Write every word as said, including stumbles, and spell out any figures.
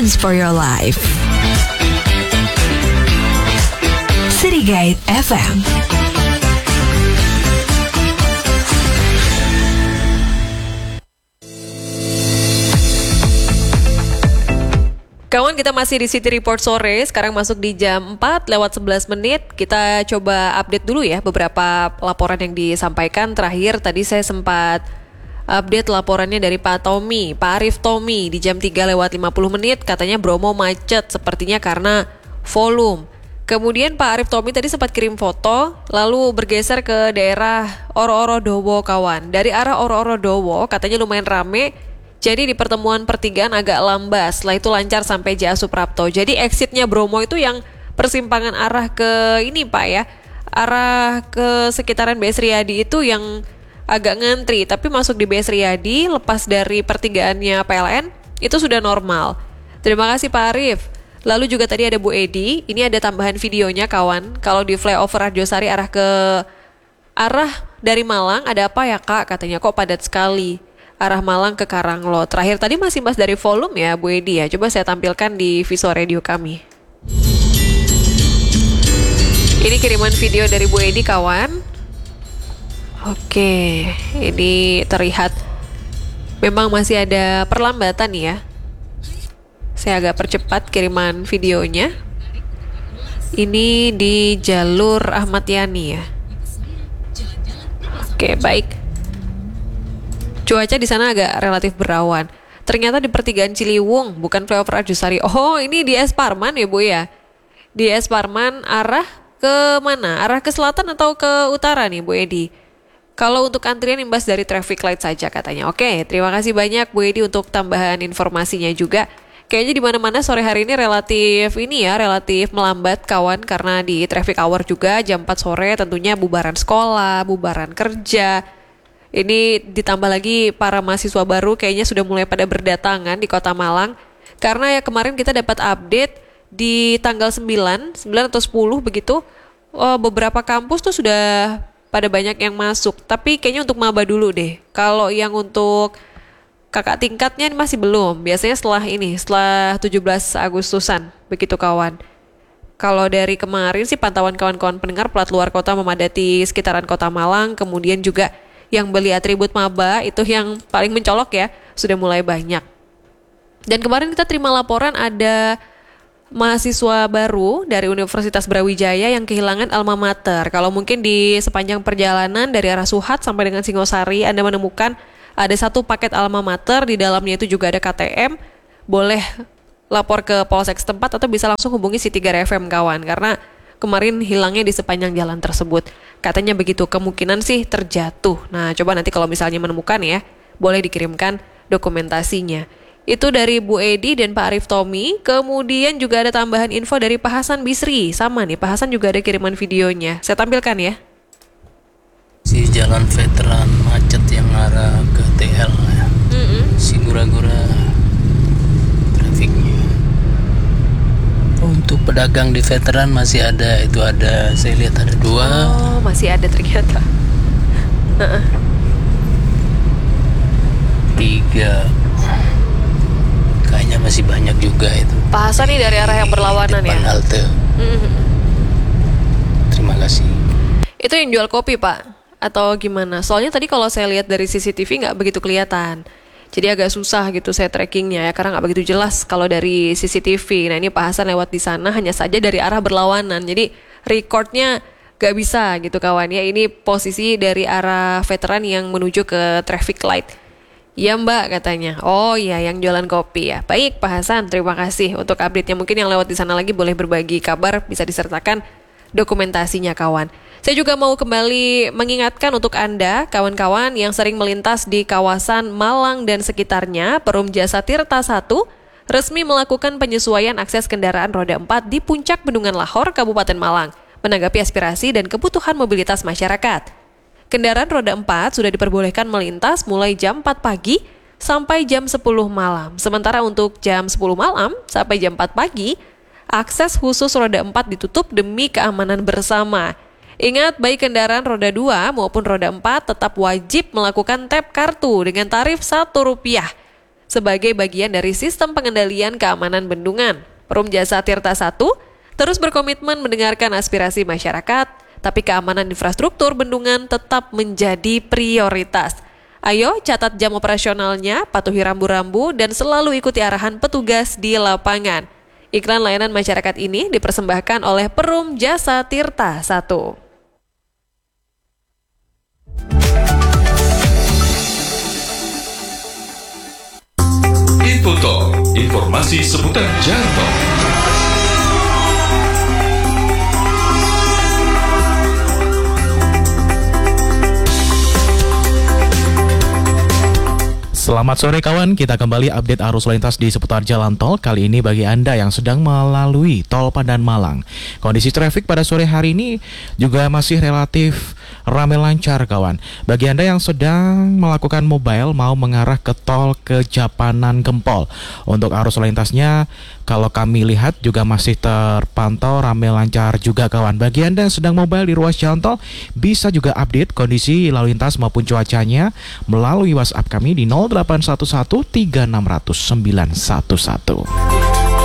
Guidance for your life. City Guide F M. Kawan, kita masih di City Report sore. Sekarang masuk di jam empat lewat sebelas menit. Kita coba update dulu ya beberapa laporan yang disampaikan. Terakhir tadi saya sempat update laporannya dari Pak Tommy, Pak Arif Tommy di jam tiga lewat lima puluh menit. Katanya Bromo macet sepertinya karena volume. Kemudian Pak Arif Tommy tadi sempat kirim foto, lalu bergeser ke daerah Oro-Oro Dowo kawan. Dari arah Oro-Oro Dowo katanya lumayan rame. Jadi di pertemuan pertigaan agak lambat, setelah itu lancar sampai J A Suprapto. Jadi exitnya Bromo itu yang persimpangan arah ke ini Pak ya, arah ke sekitaran B S Riyadi itu yang agak ngantri. Tapi masuk di B S Riyadi, lepas dari pertigaannya P L N, itu sudah normal. Terima kasih Pak Arif. Lalu juga tadi ada Bu Edi, ini ada tambahan videonya kawan. Kalau di flyover Arjosari arah ke arah dari Malang, ada apa ya Kak? Katanya kok padat sekali. Arah Malang ke Karanglo. Terakhir tadi masih bahas dari volume ya Bu Edi ya. Coba saya tampilkan di visual radio kami. Ini kiriman video dari Bu Edi kawan. Oke, ini terlihat memang masih ada perlambatan ya. Saya agak percepat kiriman videonya. Ini di jalur Ahmad Yani ya. Oke, baik. Cuaca di sana agak relatif berawan. Ternyata di pertigaan Ciliwung, bukan flyover Arjosari. Oh, ini di S Parman ya Bu ya. Di S Parman arah ke mana? Arah ke selatan atau ke utara nih Bu Edi? Kalau untuk antrian imbas dari traffic light saja katanya. Oke, terima kasih banyak Bu Edi untuk tambahan informasinya juga. Kayaknya di mana-mana sore hari ini relatif ini ya, relatif melambat kawan karena di traffic hour juga jam empat sore tentunya bubaran sekolah, bubaran kerja. Ini ditambah lagi para mahasiswa baru kayaknya sudah mulai pada berdatangan di Kota Malang. Karena ya kemarin kita dapat update di tanggal sembilan, sembilan atau sepuluh begitu. Oh, beberapa kampus tuh sudah pada banyak yang masuk. Tapi kayaknya untuk maba dulu deh. Kalau yang untuk kakak tingkatnya masih belum. Biasanya setelah ini, setelah tujuh belas Agustusan. Begitu kawan. Kalau dari kemarin sih pantauan kawan-kawan pendengar plat luar kota memadati sekitaran Kota Malang. Kemudian juga yang beli atribut maba itu yang paling mencolok ya, sudah mulai banyak. Dan kemarin kita terima laporan ada mahasiswa baru dari Universitas Brawijaya yang kehilangan alma mater. Kalau mungkin di sepanjang perjalanan dari arah Suhat sampai dengan Singosari Anda menemukan ada satu paket alma mater, di dalamnya itu juga ada K T M, boleh lapor ke Polsek setempat atau bisa langsung hubungi City Guide F M kawan, karena kemarin hilangnya di sepanjang jalan tersebut. Katanya begitu, kemungkinan sih terjatuh. Nah, coba nanti kalau misalnya menemukan ya, boleh dikirimkan dokumentasinya. Itu dari Bu Edi dan Pak Arif Tommy. Kemudian juga ada tambahan info dari Pak Hasan Bisri. Sama nih, Pak Hasan juga ada kiriman videonya. Saya tampilkan ya. Si jalan veteran macet yang arah ke T L ya. Mm-hmm. Si gura-gura trafiknya. Untuk pedagang di veteran masih ada, itu ada, saya lihat ada dua. Oh, masih ada ternyata. Uh-uh. Tiga. Kayaknya masih banyak juga itu. Pak Hasan nih dari arah yang berlawanan depan ya. Halte. Mm-hmm. Terima kasih. Itu yang jual kopi Pak? Atau gimana? Soalnya tadi kalau saya lihat dari C C T V nggak begitu kelihatan. Jadi agak susah gitu saya trackingnya ya, karena nggak begitu jelas kalau dari C C T V. Nah ini Pak Hasan lewat di sana hanya saja dari arah berlawanan. Jadi recordnya nggak bisa gitu kawan ya. Ini posisi dari arah veteran yang menuju ke traffic light. Ya Mbak katanya. Oh iya yang jualan kopi ya. Baik Pak Hasan, terima kasih untuk update-nya. Mungkin yang lewat di sana lagi boleh berbagi kabar, bisa disertakan dokumentasinya kawan. Saya juga mau kembali mengingatkan untuk Anda, kawan-kawan yang sering melintas di kawasan Malang dan sekitarnya, Perum Jasa Tirta satu resmi melakukan penyesuaian akses kendaraan roda empat di puncak Bendungan Lahor, Kabupaten Malang, menanggapi aspirasi dan kebutuhan mobilitas masyarakat. Kendaraan roda empat sudah diperbolehkan melintas mulai jam empat pagi sampai jam sepuluh malam. Sementara untuk jam sepuluh malam sampai jam empat pagi, akses khusus roda empat ditutup demi keamanan bersama. Ingat, baik kendaraan roda dua maupun roda empat tetap wajib melakukan tap kartu dengan tarif satu rupiah. sebagai bagian dari sistem pengendalian keamanan bendungan. Perum Jasa Tirta satu terus berkomitmen mendengarkan aspirasi masyarakat, tapi keamanan infrastruktur bendungan tetap menjadi prioritas. Ayo catat jam operasionalnya, patuhi rambu-rambu, dan selalu ikuti arahan petugas di lapangan. Iklan layanan masyarakat ini dipersembahkan oleh Perum Jasa Tirta satu. Infotalk, informasi seputar jalan tol. Selamat sore kawan, kita kembali update arus lalu lintas di seputar jalan tol. Kali ini bagi Anda yang sedang melalui tol Padan Malang. Kondisi trafik pada sore hari ini juga masih relatif ramai lancar kawan. Bagi Anda yang sedang melakukan mobile mau mengarah ke tol Kejapanan Gempol, untuk arus lalu lintasnya kalau kami lihat juga masih terpantau ramai lancar juga kawan. Bagi Anda yang sedang mobile di ruas jalan tol bisa juga update kondisi lalu lintas maupun cuacanya melalui WhatsApp kami di nol delapan satu satu tiga enam nol nol sembilan satu satu.